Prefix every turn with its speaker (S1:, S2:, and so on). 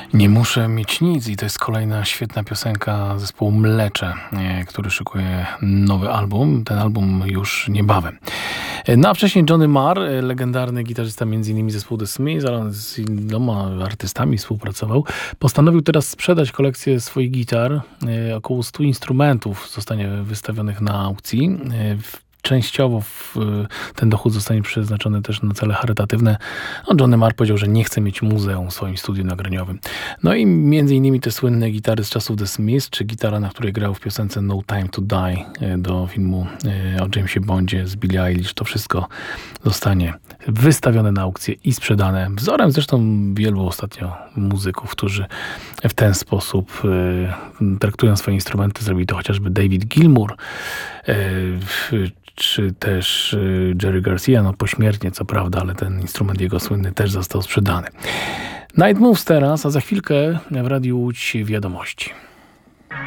S1: Nie muszę mieć nic i to jest kolejna świetna piosenka zespołu Mlecze, który szykuje nowy album. Ten album już niebawem. No a wcześniej Johnny Marr, legendarny gitarzysta m.in. zespołu The Smiths, ale on z iloma artystami współpracował, postanowił teraz sprzedać kolekcję swoich gitar. Około 100 instrumentów zostanie wystawionych na aukcji. Częściowo ten dochód zostanie przeznaczony też na cele charytatywne. No, Johnny Marr powiedział, że nie chce mieć muzeum w swoim studiu nagraniowym. No i między innymi te słynne gitary z czasów The Smiths, czy gitara, na której grał w piosence No Time to Die do filmu o Jamesie Bondzie z Billie Eilish. To wszystko zostanie wystawione na aukcję i sprzedane. Wzorem zresztą wielu ostatnio muzyków, którzy w ten sposób traktują swoje instrumenty. Zrobili to chociażby David Gilmour, czy też Jerry Garcia, no pośmiertnie co prawda, ale ten instrument jego słynny też został sprzedany. Night Moves teraz, a za chwilkę w Radiu Łódź wiadomości.